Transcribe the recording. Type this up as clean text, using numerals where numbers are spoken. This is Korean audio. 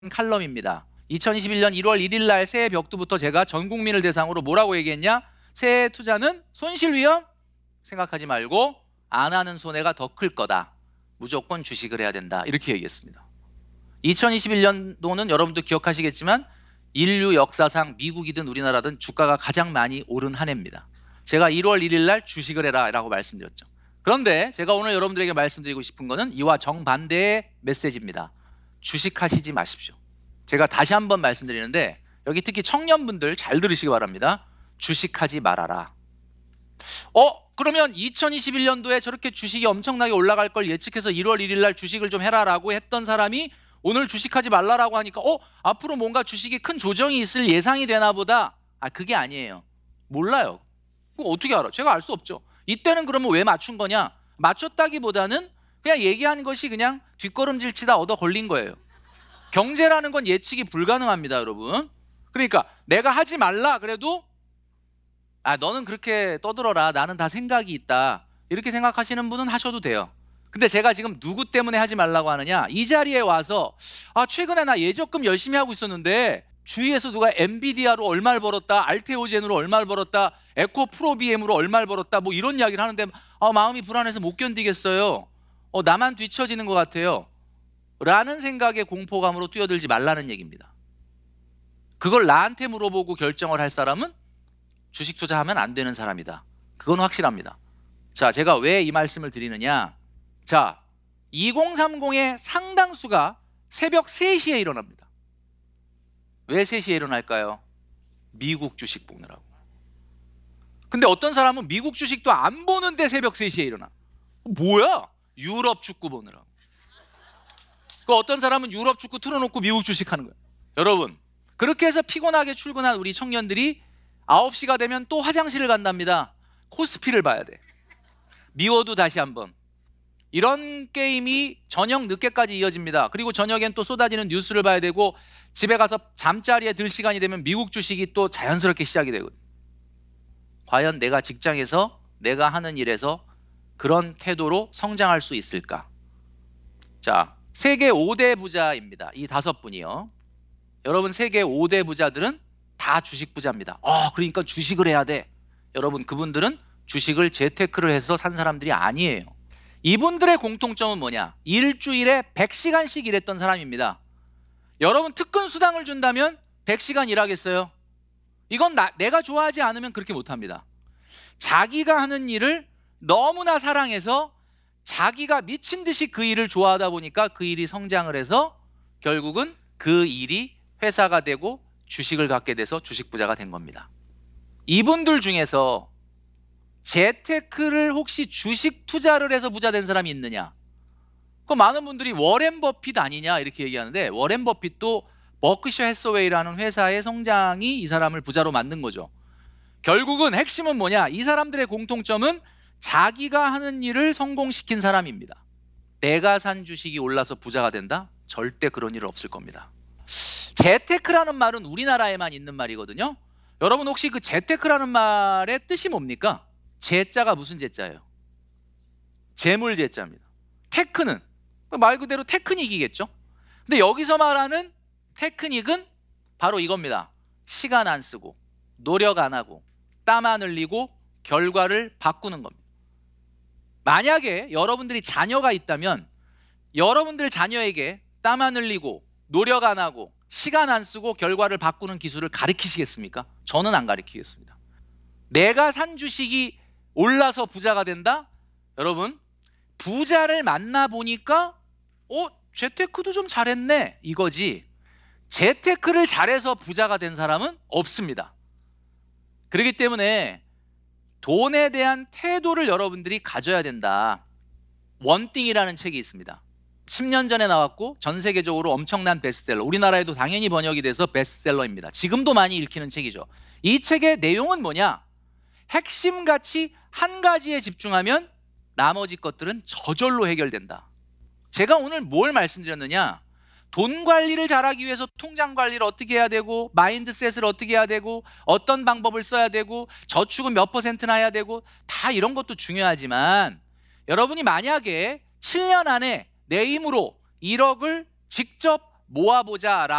칼럼입니다. 2021년 1월 1일 날 새해 벽두부터 제가 전 국민을 대상으로 뭐라고 얘기했냐? 새해 투자는 손실 위험 생각하지 말고 안 하는 손해가 더 클 거다. 무조건 주식을 해야 된다. 이렇게 얘기했습니다. 2021년도는 여러분도 기억하시겠지만 인류 역사상 미국이든 우리나라든 주가가 가장 많이 오른 한 해입니다. 제가 1월 1일 날 주식을 해라 라고 말씀드렸죠. 그런데 제가 오늘 여러분들에게 말씀드리고 싶은 것은 이와 정반대의 메시지입니다. 주식하시지 마십시오. 제가 다시 한번 말씀드리는데 여기 특히 청년분들 잘 들으시기 바랍니다. 주식하지 말아라. 그러면 2021년도에 저렇게 주식이 엄청나게 올라갈 걸 예측해서 1월 1일 날 주식을 좀 해라라고 했던 사람이 오늘 주식하지 말라라고 하니까 앞으로 뭔가 주식이 큰 조정이 있을 예상이 되나 보다. 그게 아니에요. 몰라요. 그거 어떻게 알아? 제가 알 수 없죠. 이때는 그러면 왜 맞춘 거냐? 맞췄다기보다는 그냥 얘기하는 것이 그냥 뒷걸음질 치다 얻어 걸린 거예요. 경제라는 건 예측이 불가능합니다, 여러분. 그러니까 내가 하지 말라 그래도 너는 그렇게 떠들어라. 나는 다 생각이 있다. 이렇게 생각하시는 분은 하셔도 돼요. 근데 제가 지금 누구 때문에 하지 말라고 하느냐? 이 자리에 와서 최근에 나 예적금 열심히 하고 있었는데 주위에서 누가 엔비디아로 얼마를 벌었다, 알테오젠으로 얼마를 벌었다, 에코프로비엠으로 얼마를 벌었다 뭐 이런 이야기를 하는데 마음이 불안해서 못 견디겠어요. 나만 뒤처지는 것 같아요. 라는 생각에 공포감으로 뛰어들지 말라는 얘기입니다. 그걸 나한테 물어보고 결정을 할 사람은 주식 투자하면 안 되는 사람이다. 그건 확실합니다. 자, 제가 왜 이 말씀을 드리느냐? 자, 2030의 상당수가 새벽 3시에 일어납니다. 왜 3시에 일어날까요? 미국 주식 보느라고. 근데 어떤 사람은 미국 주식도 안 보는데 새벽 3시에 일어나. 뭐야? 유럽 축구 보느라고. 어떤 사람은 유럽 축구 틀어놓고 미국 주식 하는 거예요. 여러분, 그렇게 해서 피곤하게 출근한 우리 청년들이 9시가 되면 또 화장실을 간답니다. 코스피를 봐야 돼. 미워도 다시 한번. 이런 게임이 저녁 늦게까지 이어집니다. 그리고 저녁엔 또 쏟아지는 뉴스를 봐야 되고 집에 가서 잠자리에 들 시간이 되면 미국 주식이 또 자연스럽게 시작이 되거든요. 과연 내가 직장에서 내가 하는 일에서 그런 태도로 성장할 수 있을까? 자, 세계 5대 부자입니다. 이 5분이요. 여러분, 세계 5대 부자들은 다 주식 부자입니다. 그러니까 주식을 해야 돼. 여러분, 그분들은 주식을 재테크를 해서 산 사람들이 아니에요. 이분들의 공통점은 뭐냐? 일주일에 100시간씩 일했던 사람입니다. 여러분, 특근 수당을 준다면 100시간 일하겠어요? 이건 내가 좋아하지 않으면 그렇게 못합니다. 자기가 하는 일을 너무나 사랑해서 자기가 미친 듯이 그 일을 좋아하다 보니까 그 일이 성장을 해서 결국은 그 일이 회사가 되고 주식을 갖게 돼서 주식 부자가 된 겁니다. 이분들 중에서 재테크를 혹시 주식 투자를 해서 부자 된 사람이 있느냐? 그 많은 분들이 워렌 버핏 아니냐 이렇게 얘기하는데 워렌 버핏도 버크셔 해서웨이라는 회사의 성장이 이 사람을 부자로 만든 거죠. 결국은 핵심은 뭐냐? 이 사람들의 공통점은 자기가 하는 일을 성공시킨 사람입니다. 내가 산 주식이 올라서 부자가 된다? 절대 그런 일 없을 겁니다. 재테크라는 말은 우리나라에만 있는 말이거든요. 여러분, 혹시 그 재테크라는 말의 뜻이 뭡니까? 재자가 무슨 재자예요? 재물 재자입니다. 테크는 말 그대로 테크닉이겠죠. 근데 여기서 말하는 테크닉은 바로 이겁니다. 시간 안 쓰고 노력 안 하고 땀 안 흘리고 결과를 바꾸는 겁니다. 만약에 여러분들이 자녀가 있다면 여러분들 자녀에게 땀 안 흘리고 노력 안 하고 시간 안 쓰고 결과를 바꾸는 기술을 가르치시겠습니까? 저는 안 가르치겠습니다. 내가 산 주식이 올라서 부자가 된다? 여러분, 부자를 만나보니까 재테크도 좀 잘했네 이거지, 재테크를 잘해서 부자가 된 사람은 없습니다. 그렇기 때문에 돈에 대한 태도를 여러분들이 가져야 된다. 원띵이라는 책이 있습니다. 10년 전에 나왔고 전 세계적으로 엄청난 베스트셀러, 우리나라에도 당연히 번역이 돼서 베스트셀러입니다. 지금도 많이 읽히는 책이죠. 이 책의 내용은 뭐냐? 핵심가치 한 가지에 집중하면 나머지 것들은 저절로 해결된다. 제가 오늘 뭘 말씀드렸느냐? 돈 관리를 잘하기 위해서 통장 관리를 어떻게 해야 되고 마인드셋을 어떻게 해야 되고 어떤 방법을 써야 되고 저축은 몇 %나 해야 되고 다 이런 것도 중요하지만 여러분이 만약에 7년 안에 내 힘으로 1억을 직접 모아보자